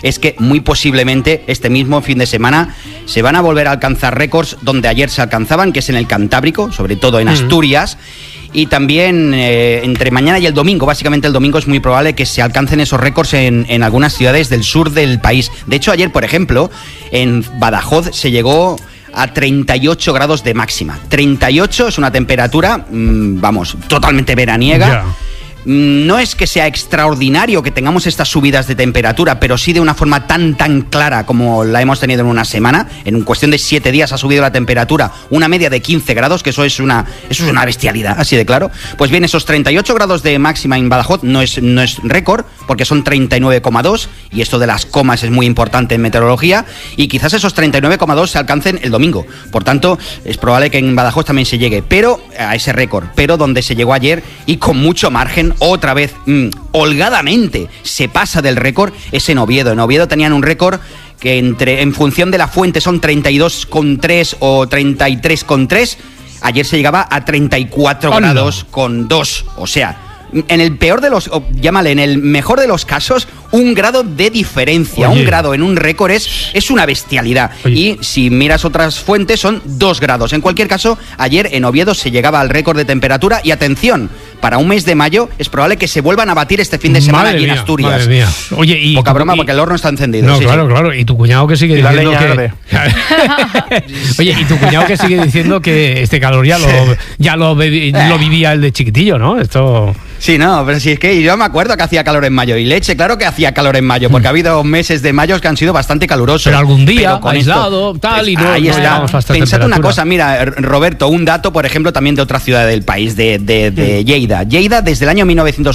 es que muy posiblemente este mismo fin de semana se van a volver a alcanzar récords donde ayer se alcanzaban, que es en el Cantábrico, sobre todo en Asturias. Y también entre mañana y el domingo, básicamente el domingo es muy probable que se alcancen esos récords en algunas ciudades del sur del país. De hecho, ayer, por ejemplo, en Badajoz se llegó a 38 grados de máxima. 38 es una temperatura, totalmente veraniega. Ya. No es que sea extraordinario que tengamos estas subidas de temperatura, pero sí de una forma tan clara como la hemos tenido en una semana. En cuestión de 7 días ha subido la temperatura una media de 15 grados, que eso es una bestialidad, así de claro. Pues bien, esos 38 grados de máxima en Badajoz no es récord, porque son 39,2, y esto de las comas es muy importante en meteorología, y quizás esos 39,2 se alcancen el domingo. Por tanto, es probable que en Badajoz también se llegue, pero a ese récord, pero donde se llegó ayer y con mucho margen, otra vez, holgadamente, se pasa del récord, es en Oviedo. En Oviedo tenían un récord que en función de la fuente son 32,3 o 33,3. Ayer se llegaba a 34 grados con 2. O sea, en el peor de los, en el mejor de los casos, 1 grado de diferencia. Oye. 1 grado en un récord es una bestialidad. Oye. Y si miras otras fuentes son 2 grados. En cualquier caso, ayer en Oviedo se llegaba al récord de temperatura. Y atención, para un mes de mayo es probable que se vuelvan a batir este fin de semana aquí en Asturias. Madre mía. Oye, y poca broma, porque el horno está encendido. No, sí, claro. Y tu cuñado que sigue diciendo la leña que... Oye, y tu cuñado que sigue diciendo que este calor ya lo vivía el de chiquitillo, ¿no? Esto... Sí, no, pero si es que yo me acuerdo que hacía calor en mayo. Y leche, claro que hacía calor en mayo, porque ha habido meses de mayo que han sido bastante calurosos. Pero algún día, aislado, tal, y no... Ahí está. Pensad una cosa, mira, mira, Roberto, un dato, por ejemplo, también de otra ciudad del país, de Lleida. Lleida, desde el año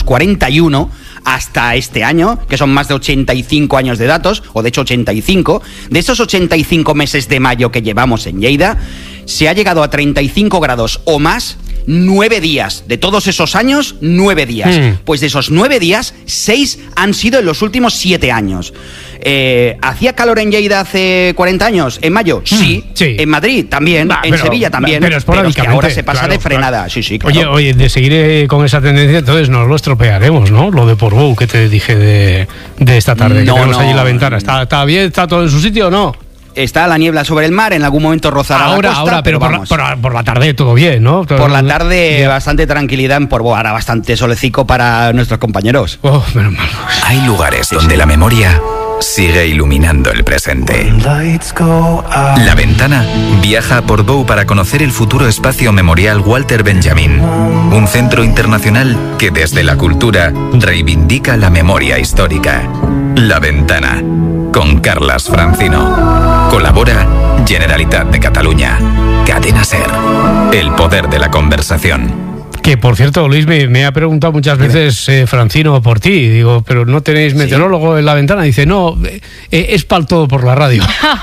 1941 hasta este año, que son más de 85 años de datos, o de hecho 85, de esos 85 meses de mayo que llevamos en Lleida, se ha llegado a 35 grados o más 9 días. De todos esos años, 9 días. Pues de esos 9 días, 6 han sido en los últimos 7 años. ¿Hacía calor en Lleida hace 40 años? ¿En mayo? Sí. En Madrid también. En Sevilla también. Pero es que ahora se pasa de frenada. Claro. Sí, claro. Oye, de seguir con esa tendencia, entonces nos lo estropearemos, ¿no? Lo de Portbou que te dije de esta tarde. Que tenemos allí en la ventana. ¿Está bien? ¿Está todo en su sitio o no? Está la niebla sobre el mar, en algún momento rozará la costa. Pero por la tarde todo bien, ¿no? Por la tarde bastante tranquilidad en Portbou, ahora bastante solecico para nuestros compañeros. Menos mal. Hay lugares donde la memoria sigue iluminando el presente. La Ventana viaja a Portbou para conocer el futuro espacio memorial Walter Benjamin, un centro internacional que desde la cultura reivindica la memoria histórica. La Ventana, con Carlas Francino. Colabora Generalitat de Cataluña. Cadena SER. El poder de la conversación. Que, por cierto, Luis, me ha preguntado muchas veces Francino por ti. Digo, pero ¿no tenéis meteorólogo en La Ventana? Dice, no, es pa'l todo por la radio.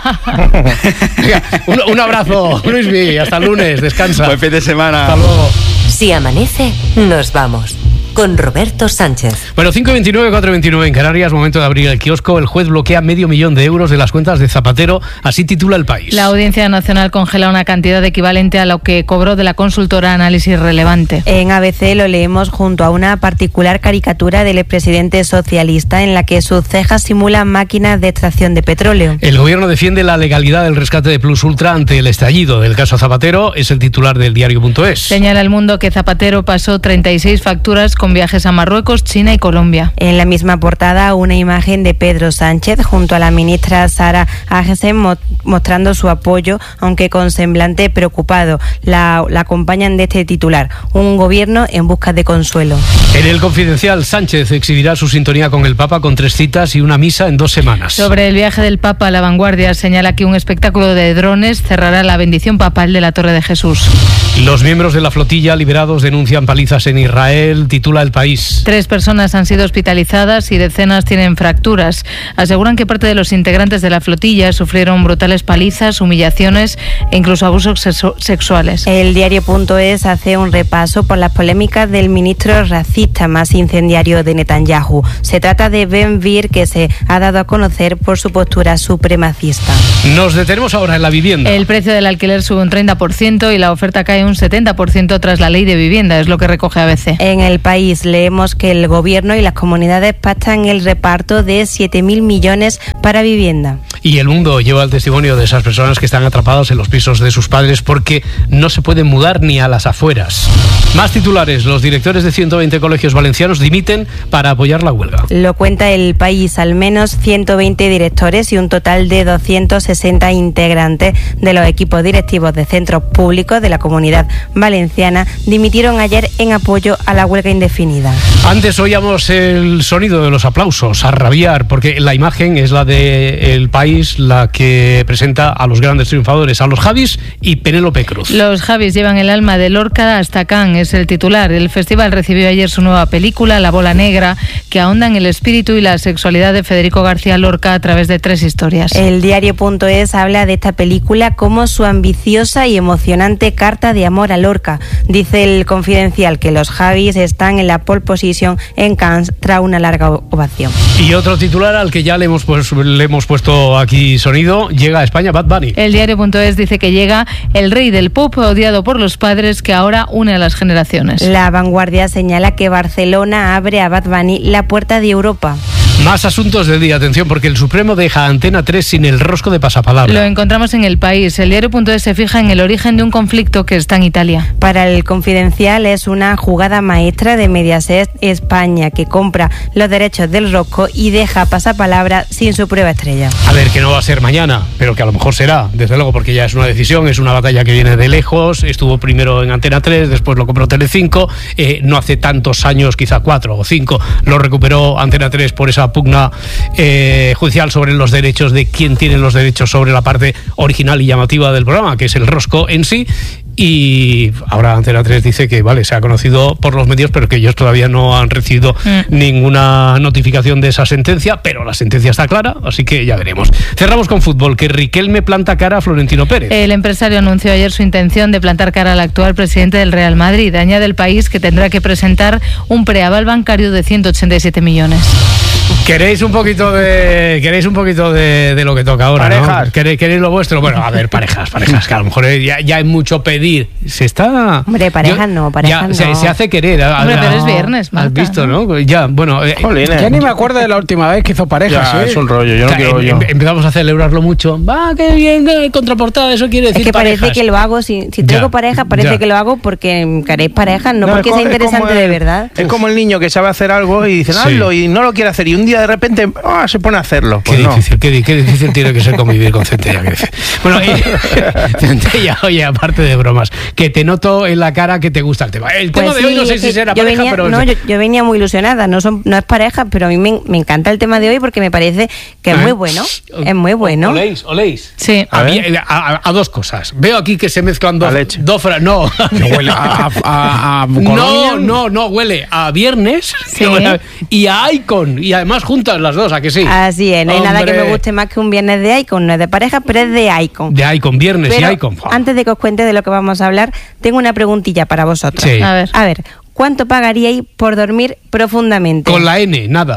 un abrazo, Luismi, hasta el lunes, descansa. Buen fin de semana. Hasta luego. Si amanece, nos vamos. Con Roberto Sánchez. Bueno, 5:29, 4:29 en Canarias, momento de abrir el kiosco. El juez bloquea $500,000 de las cuentas de Zapatero, así titula El País. La Audiencia Nacional congela una cantidad equivalente a lo que cobró de la consultora Análisis Relevante. En ABC lo leemos junto a una particular caricatura del expresidente socialista en la que sus cejas simulan máquinas de extracción de petróleo. El gobierno defiende la legalidad del rescate de Plus Ultra ante el estallido del caso Zapatero, es el titular del diario.es. Señala El Mundo que Zapatero pasó 36 facturas con viajes a Marruecos, China y Colombia. En la misma portada, una imagen de Pedro Sánchez junto a la ministra Sara Agesen mostrando su apoyo, aunque con semblante preocupado. La acompañan de este titular: un gobierno en busca de consuelo. En El Confidencial, Sánchez exhibirá su sintonía con el Papa con 3 citas y una misa en 2 semanas. Sobre el viaje del Papa, La Vanguardia señala que un espectáculo de drones cerrará la bendición papal de la Torre de Jesús. Los miembros de la flotilla liberados denuncian palizas en Israel, titula El País. 3 personas han sido hospitalizadas y decenas tienen fracturas. Aseguran que parte de los integrantes de la flotilla sufrieron brutales palizas, humillaciones e incluso abusos sexuales. El diario.es hace un repaso por las polémicas del ministro racista más incendiario de Netanyahu. Se trata de Ben Gvir, que se ha dado a conocer por su postura supremacista. Nos detenemos ahora en la vivienda. El precio del alquiler sube un 30% y la oferta cae un 70% tras la ley de vivienda, es lo que recoge ABC. En El País País leemos que el gobierno y las comunidades pactan el reparto de 7.000 millones para vivienda. Y El Mundo lleva el testimonio de esas personas que están atrapadas en los pisos de sus padres porque no se pueden mudar ni a las afueras. Más titulares, los directores de 120 colegios valencianos dimiten para apoyar la huelga. Lo cuenta El País, al menos 120 directores y un total de 260 integrantes de los equipos directivos de centros públicos de la Comunidad Valenciana dimitieron ayer en apoyo a la huelga indefinida. Antes oíamos el sonido de los aplausos, a rabiar, porque la imagen es la de El País, la que presenta a los grandes triunfadores, a los Javis y Penélope Cruz. Los Javis llevan el alma de Lorca hasta Cannes, es el titular. El festival recibió ayer su nueva película, La Bola Negra, que ahonda en el espíritu y la sexualidad de Federico García Lorca a través de 3 historias. El diario.es habla de esta película como su ambiciosa y emocionante carta de amor a Lorca. Dice el Confidencial que los Javis están en la pole position en Cannes tras una larga ovación. Y otro titular al que ya le hemos puesto aquí sonido, llega a España Bad Bunny. El diario.es dice que llega el rey del pop odiado por los padres que ahora une a las generaciones. La Vanguardia señala que Barcelona abre a Bad Bunny la puerta de Europa. Más asuntos del día, atención, porque el Supremo deja a Antena 3 sin el rosco de pasapalabra. Lo encontramos en El País. El diario.es se fija en el origen de un conflicto que está en Italia. Para el Confidencial es una jugada maestra de Mediaset España, que compra los derechos del rosco y deja pasapalabra sin su prueba estrella. A ver, que no va a ser mañana, pero que a lo mejor será, desde luego, porque ya es una decisión, es una batalla que viene de lejos. Estuvo primero en Antena 3, después lo compró Telecinco, no hace tantos años, quizá 4 o 5, lo recuperó Antena 3 por esa pugna judicial sobre los derechos de quien tiene los derechos sobre la parte original y llamativa del programa, que es el rosco en sí. Y ahora Antena 3 dice que vale, se ha conocido por los medios, pero que ellos todavía no han recibido ninguna notificación de esa sentencia, pero la sentencia está clara, así que ya veremos. Cerramos con fútbol, que Riquelme planta cara a Florentino Pérez. El empresario anunció ayer su intención de plantar cara al actual presidente del Real Madrid. Añade El País que tendrá que presentar un preaval bancario de 187 millones. ¿Queréis un poquito de lo que toca ahora? Parejas. ¿No? ¿Queréis lo vuestro? Bueno, a ver, parejas, que a lo mejor ya hay mucho pedir. Se está... Hombre, parejas no. Se hace querer. Hombre, pero es viernes, Marta, has visto, ¿no? Ya, bueno... Ya ni me acuerdo de la última vez que hizo parejas. Ya, es un rollo, yo no quiero yo. Empezamos a celebrarlo mucho. Va, qué bien, contraportada, eso quiere decir es que parejas. Parece que lo hago, si traigo pareja, parece que lo hago porque queréis parejas, no porque sea interesante de verdad. Es como el niño que sabe hacer algo y dicen hazlo y no lo quiere hacer y un día de repente se pone a hacerlo. Pues qué difícil tiene que ser convivir con Centella. Bueno, Centella, oye, aparte de bromas, que te noto en la cara que te gusta el tema. El tema de hoy no sé si será pareja, pero... No, yo venía muy ilusionada, no es pareja, pero a mí me encanta el tema de hoy porque me parece que es muy bueno. Es muy bueno. ¿Oléis? Sí. A dos cosas. Veo aquí que se mezclan dos frases. No. Huele a no, huele a viernes y a Icon. Y además juntas las dos, ¿a que sí? Así es, no hay nada que me guste más que un viernes de Icon. No es de pareja, pero es de Icon. De Icon, viernes pero y Icon. Antes de que os cuente de lo que vamos a hablar, tengo una preguntilla para vosotros. Sí. A ver, ¿cuánto pagaríais por dormir profundamente? Con la N, nada.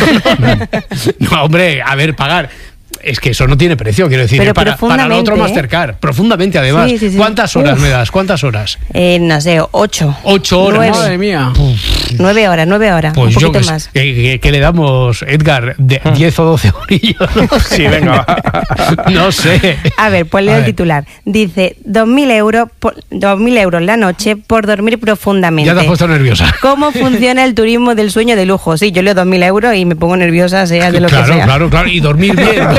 No, hombre, a ver, pagar. Es que eso no tiene precio, quiero decir, para el otro Mastercard. Profundamente, además. Sí. ¿Cuántas horas me das? ¿Cuántas horas? No sé, 8. 8 horas. 9. Madre mía. 9 horas, pues un poquito más. ¿Qué le damos, Edgar? 10 o 12 horillos, ¿no? Sí, venga. No sé. A ver, pues leo el titular. Dice 2.000 euros la noche por dormir profundamente. Ya te has puesto nerviosa. ¿Cómo funciona el turismo del sueño de lujo? Sí, yo leo 2.000 euros y me pongo nerviosa, sea de lo que sea. Claro. Y dormir bien.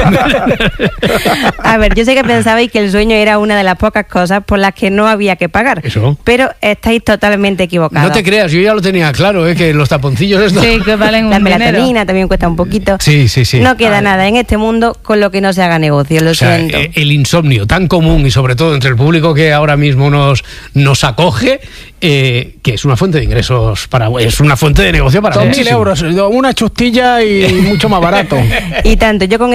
A ver, yo sé que pensabais que el sueño era una de las pocas cosas por las que no había que pagar. Eso. Pero estáis totalmente equivocados. No te creas, yo ya lo tenía claro, que los taponcillos estos... Sí, que valen un La dinero. melatonina también cuesta un poquito. Sí. No queda nada en este mundo con lo que no se haga negocio, lo siento. El insomnio tan común y sobre todo entre el público que ahora mismo nos acoge, que es una fuente de ingresos es una fuente de negocio para 2.000 euros, una chustilla y mucho más barato. Y tanto, yo con esta contrapartida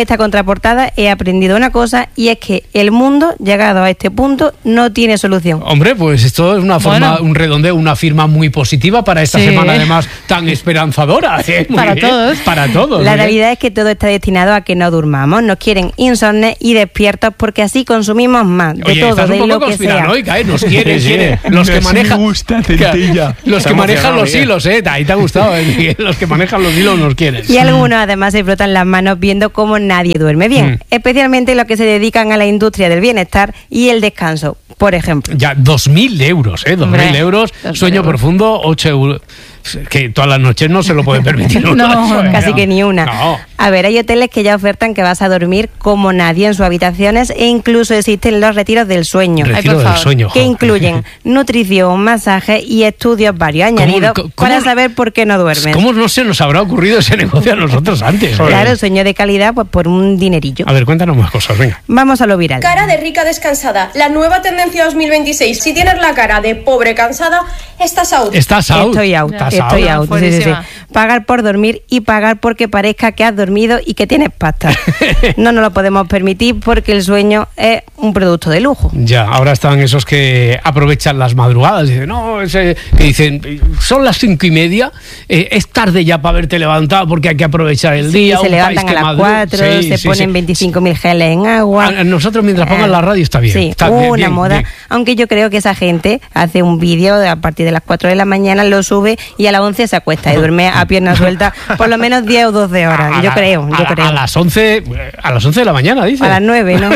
la portada he aprendido una cosa, y es que el mundo, llegado a este punto, no tiene solución. Hombre, pues esto es una forma, un redondeo, una firma muy positiva para esta semana, además tan esperanzadora. Para todos. Para todos. La realidad es que todo está destinado a que no durmamos. Nos quieren insomnes y despiertos, porque así consumimos más de todo, estás de un lo poco que sea. conspiranoica, ¿eh? Nos quieren. Los que manejan... Me gusta, Centella. Los que manejan los hilos, ¿eh? Ahí te ha gustado, ¿eh? Los que manejan los hilos nos quieren. Y algunos además se frotan las manos viendo cómo nadie duerme bien, especialmente los que se dedican a la industria del bienestar y el descanso, por ejemplo. Ya, 2.000 euros, ¿eh? 2.000 euros, sueño profundo, 8 euros. Que todas las noches no se lo pueden permitir. Casi que ni una. No. A ver, hay hoteles que ya ofertan que vas a dormir como nadie en sus habitaciones, e incluso existen los retiros del sueño. Retiro del sueño. Que incluyen nutrición, masaje y estudios varios añadidos para saber por qué no duermes. ¿Cómo no se nos habrá ocurrido ese negocio a nosotros antes? Claro, sueño de calidad, pues por un dinerillo. A ver, cuéntanos más cosas, venga. Vamos a lo viral. Cara de rica descansada, la nueva tendencia 2026. Si tienes la cara de pobre cansada, estás out. Estás out. Estoy out. Estoy out. Sí. Pagar por dormir y pagar porque parezca que has dormido y que tienes pasta. No nos lo podemos permitir, porque el sueño es un producto de lujo. Ya, ahora están esos que aprovechan las madrugadas. Dicen, que dicen, son las 5:30, es tarde ya para haberte levantado porque hay que aprovechar el día. Se levantan a las 4, se ponen 25.000 geles en agua. A nosotros, mientras pongan la radio, está bien. Sí, está una bien, moda. Bien. Aunque yo creo que esa gente hace un vídeo a partir de las 4 de la mañana, lo sube y a las 11 se acuesta y duerme a pierna suelta por lo menos 10 o 12 horas. Yo creo. A las 11 de la mañana, dice. A las 9, ¿no?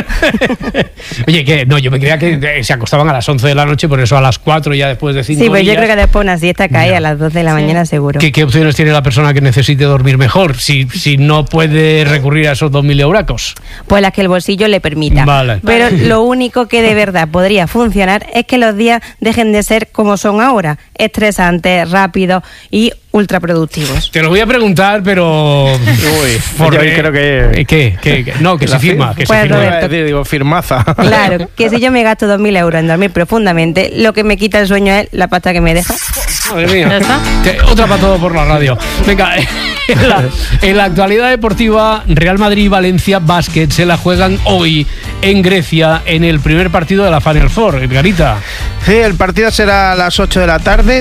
Oye, que no, yo me creía que se acostaban a las 11 de la noche, por eso a las 4 ya después de 5 Sí, pues días. yo creo que después una siesta cae a las 12 de la mañana seguro. ¿Qué opciones tiene la persona que necesite dormir mejor si no puede recurrir a esos 2.000 euracos? Pues las que el bolsillo le permita. Vale. Pero lo único que de verdad podría funcionar es que los días dejen de ser como son ahora, estresantes, rápidos y ultraproductivos. Te lo voy a preguntar, pero... Yo creo que... ¿Qué? No, que se firma. Que Pues, se firma. Roberto, Digo, firmaza. Claro, que si yo me gasto 2.000 euros en dormir profundamente, lo que me quita el sueño es la pasta que me deja. Madre mía. ¿Ya está? Otra para todo por la radio. Venga, en la actualidad deportiva, Real Madrid y Valencia Basket se la juegan hoy en Grecia en el primer partido de la Final Four. Edgarita. Sí, el partido será a las 8 de la tarde.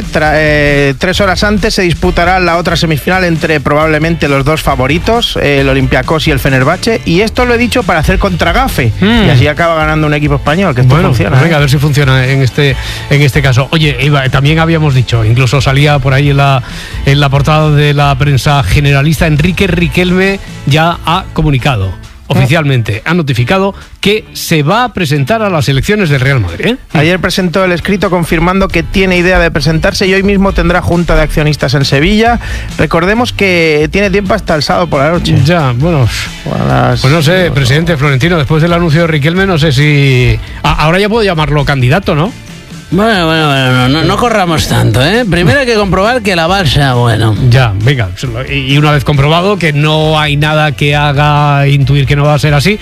3 horas antes se disputará la otra semifinal entre probablemente los dos favoritos, el Olympiacos y el Fenerbahce. Y esto lo he dicho para hacer contragafe. Y así acaba ganando un equipo español, que esto funciona. Venga, a ver si funciona en este caso. Oye, Eva, también habíamos dicho, incluso salía por ahí en la portada de la prensa generalista, Enrique Riquelme ya ha comunicado. Oficialmente ha notificado que se va a presentar a las elecciones del Real Madrid. Ayer presentó el escrito confirmando que tiene idea de presentarse y hoy mismo tendrá junta de accionistas en Sevilla. Recordemos que tiene tiempo hasta el sábado por la noche. Ya, bueno, pues no sé, presidente Florentino, después del anuncio de Riquelme, no sé si... ahora ya puedo llamarlo candidato, ¿no? Bueno, no corramos tanto, ¿eh? Primero hay que comprobar que el aval sea bueno. Ya, venga, y una vez comprobado que no hay nada que haga intuir que no va a ser así,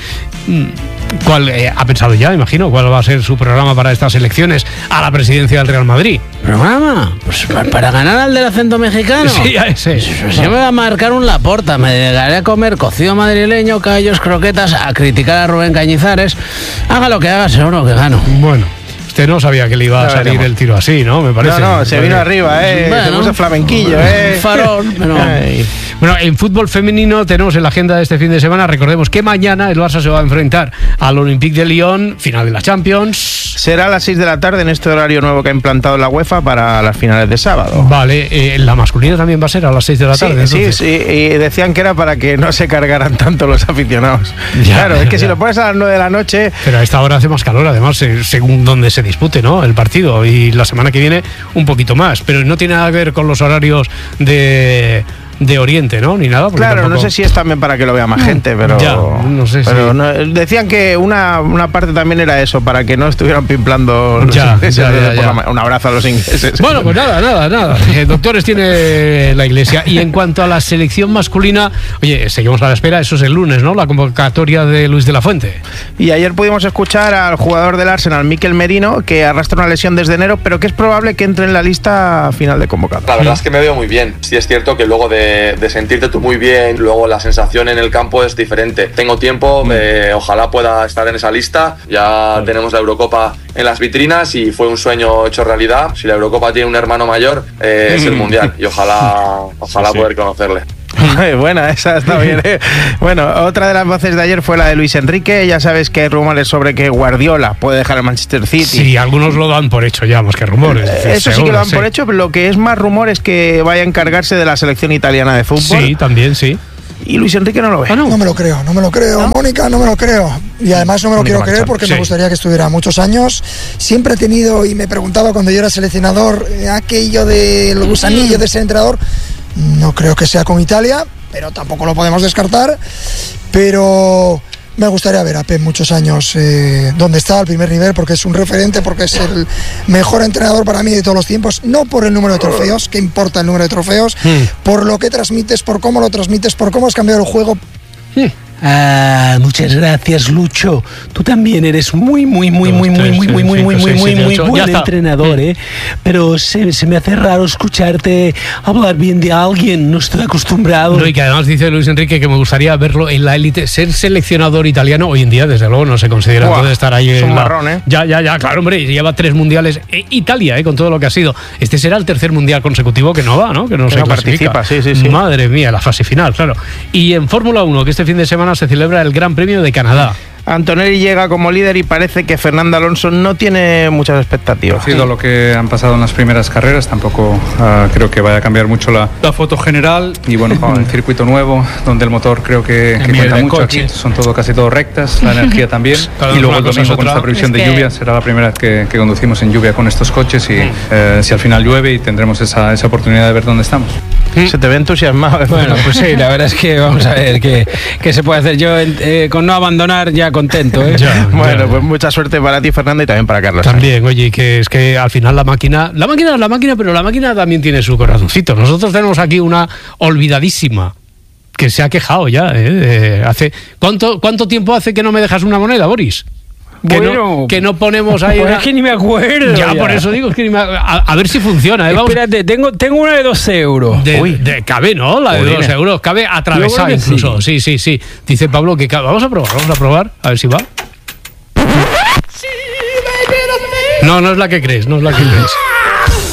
¿cuál ha pensado ya, imagino, cuál va a ser su programa para estas elecciones a la presidencia del Real Madrid? ¿Programa? Pues para ganar al del acento mexicano. Sí, a ese. Pues yo me voy a marcar un Laporta, me dedicaré a comer cocido madrileño, callos, croquetas, a criticar a Rubén Cañizares. Haga lo que haga, seguro que gano. Bueno. Usted no sabía que le iba a salir el tiro así, ¿no? Me parece. No, se vino arriba, se puso flamenquillo, farol, pero... Bueno, en fútbol femenino tenemos en la agenda de este fin de semana, recordemos que mañana el Barça se va a enfrentar al Olympique de Lyon, final de la Champions. Será a las 6 de la tarde en este horario nuevo que ha implantado la UEFA para las finales de sábado. Vale, la masculina también va a ser a las 6 de la tarde. Sí, y decían que era para que no se cargaran tanto los aficionados. Es que si lo pones a las 9 de la noche... Pero a esta hora hace más calor, además, según donde se dispute, ¿no? El partido, y la semana que viene un poquito más, pero no tiene nada que ver con los horarios de Oriente, ¿no? Ni nada. Claro, tampoco... no sé si es también para que lo vea más gente, pero... Ya, no sé pero no, decían que una parte también era eso, para que no estuvieran pimplando los ingleses. Un abrazo a los ingleses. Bueno, pues nada. Doctores tiene la Iglesia. Y en cuanto a la selección masculina, oye, seguimos a la espera, eso es el lunes, ¿no? La convocatoria de Luis de la Fuente. Y ayer pudimos escuchar al jugador del Arsenal, Mikel Merino, que arrastra una lesión desde enero, pero que es probable que entre en la lista final de convocatoria. La verdad es que me veo muy bien. Sí es cierto que luego de de sentirte tú muy bien. Luego la sensación en el campo es diferente. Tengo tiempo, ojalá pueda estar en esa lista. Ya tenemos la Eurocopa en las vitrinas y fue un sueño hecho realidad. Si la Eurocopa tiene un hermano mayor, es el Mundial, y ojalá poder conocerle. Buena, esa está bien, ¿eh? Bueno, otra de las voces de ayer fue la de Luis Enrique. Ya sabes que hay rumores sobre que Guardiola puede dejar el Manchester City. Sí, algunos lo dan por hecho ya, más que rumores. Eso sí que lo dan por hecho, pero lo que es más rumor es que vaya a encargarse de la selección italiana de fútbol. Sí, también, sí. Y Luis Enrique no lo ve. No me lo creo, ¿no? Mónica, no me lo creo. Y además no me lo quiero creer porque me gustaría que estuviera muchos años. Siempre he tenido, y me preguntaba cuando yo era seleccionador, aquello del gusanillo de ser entrenador. No creo que sea con Italia, pero tampoco lo podemos descartar. Pero me gustaría ver a Pep muchos años donde está, al primer nivel, porque es un referente, porque es el mejor entrenador para mí de todos los tiempos. No por el número de trofeos, que importa el número de trofeos, por lo que transmites, por cómo lo transmites, por cómo has cambiado el juego. Muchas gracias, Lucho. Tú también eres muy buen entrenador, ¿eh? Pero se me hace raro escucharte hablar bien de alguien. No estoy acostumbrado. No, y que además dice Luis Enrique que me gustaría verlo en la élite. Ser seleccionador italiano hoy en día, desde luego, no se considera. Puede estar ahí. Es un marrón, ¿eh? Ya, claro, hombre. Lleva 3 mundiales. Italia, con todo lo que ha sido. Este será el tercer mundial consecutivo que no va, ¿no? Que no se participa. Sí. Madre mía, la fase final, claro. Y en Fórmula 1, que este fin de semana se celebra el Gran Premio de Canadá. Antonelli llega como líder y parece que Fernando Alonso no tiene muchas expectativas. Ha sido lo que han pasado en las primeras carreras, tampoco creo que vaya a cambiar mucho la foto general, y bueno, el circuito nuevo, donde el motor creo que cuenta mucho. Aquí son casi todo rectas, la energía también, y luego el domingo con esta previsión de lluvia, será la primera vez que conducimos en lluvia con estos coches, y si al final llueve, y tendremos esa oportunidad de ver dónde estamos. Se te ve entusiasmado. Bueno, pues sí, la verdad es que vamos a ver qué se puede hacer. Yo con no abandonar ya contento, ¿eh? Bueno, pues mucha suerte para ti, Fernando, y también para Carlos. También, oye, que es que al final la máquina es la máquina, pero la máquina también tiene su corazoncito. Nosotros tenemos aquí una olvidadísima que se ha quejado ya, hace ¿cuánto tiempo hace que no me dejas una moneda, Boris? Que no ponemos ahí. Pues es que ni me acuerdo. Ya, por eso digo, es que ni me a ver si funciona. Espérate, tengo una de 2 euros. Cabe, ¿no? La de 2 euros. Cabe atravesar incluso. Sí. Dice Pablo que vamos a probar. A ver si va. No es la que crees,